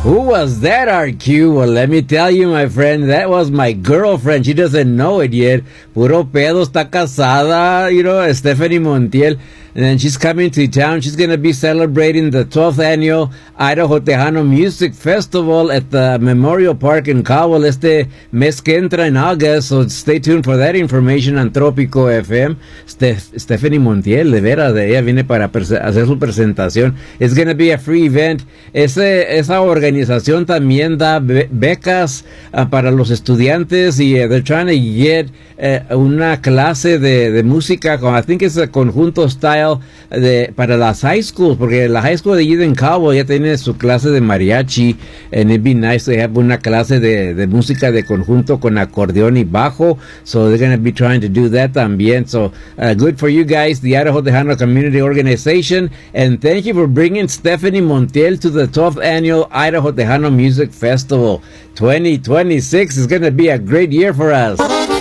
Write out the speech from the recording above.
Who was that, RQ? Well, let me tell you, my friend, that was my girlfriend. She doesn't know it yet. Puro pedo, está casada, Stephanie Montiel. And then she's coming to town. She's going to be celebrating the 12th annual Idaho Tejano Music Festival at the Memorial Park in Cowell este mes que entra in August. So stay tuned for that information on Tropico FM. Stephanie Montiel, de veras, ella viene para hacer su presentación. It's going to be a free event. Esa organización también da becas para los estudiantes y they're trying to get una clase de música, I think it's a conjunto style para las high schools, porque la high school de Eden Cabo ya tiene su clase de mariachi, and it'd be nice to have una clase de música de conjunto con acordeón y bajo, so they're going to be trying to do that también. So good for you guys, the Idaho Tejano Community Organization, and thank you for bringing Stephanie Montiel to the 12th annual Idaho Tejano Music Festival. 2026 is going to be a great year for us.